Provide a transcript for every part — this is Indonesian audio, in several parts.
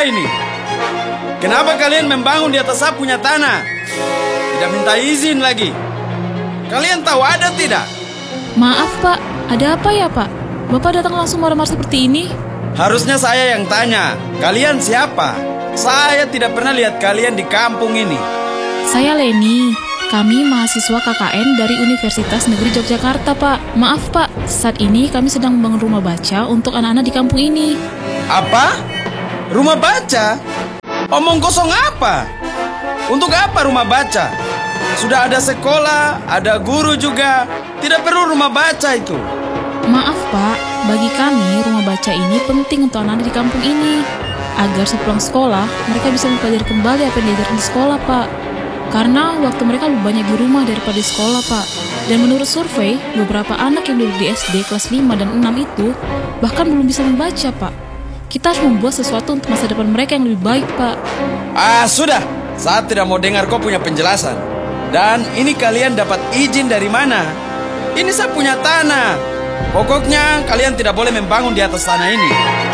apa ini? Kenapa kalian membangun di atas saya punya tanah? Tidak minta izin lagi. Kalian tahu ada tidak? Maaf Pak, ada apa ya Pak? Bapak datang langsung marah-marah seperti ini? Harusnya saya yang tanya. Kalian siapa? Saya tidak pernah lihat kalian di kampung ini. Saya Leni. Kami mahasiswa KKN dari Universitas Negeri Yogyakarta, Pak. Maaf, Pak. Saat ini kami sedang membangun rumah baca untuk anak-anak di kampung ini. Apa? Rumah baca? Omong kosong apa? Untuk apa rumah baca? Sudah ada sekolah, ada guru juga. Tidak perlu rumah baca itu. Maaf, Pak. Bagi kami, rumah baca ini penting untuk anak-anak di kampung ini. Agar sepulang sekolah, mereka bisa mempelajari kembali apa yang diajarkan di sekolah, Pak. Karena waktu mereka lebih banyak di rumah daripada di sekolah, Pak. Dan menurut survei, beberapa anak yang duduk di SD kelas 5 dan 6 itu bahkan belum bisa membaca, Pak. Kita harus membuat sesuatu untuk masa depan mereka yang lebih baik, Pak. Sudah. Saya tidak mau dengar kau punya penjelasan. Dan ini kalian dapat izin dari mana? Ini saya punya tanah. Pokoknya kalian tidak boleh membangun di atas tanah ini.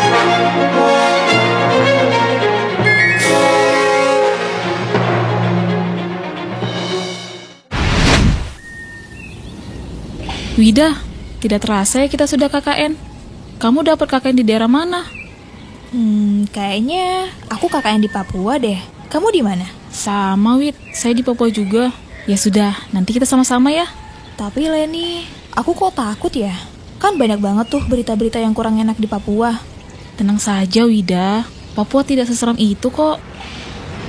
Wida, tidak terasa ya kita sudah KKN. Kamu dapat KKN di daerah mana? Kayaknya aku KKN di Papua deh. Kamu di mana? Sama, Wid. Saya di Papua juga. Ya sudah, nanti kita sama-sama ya. Tapi Leni, aku kok takut ya? Kan banyak banget tuh berita-berita yang kurang enak di Papua. Tenang saja, Wida. Papua tidak seseram itu kok.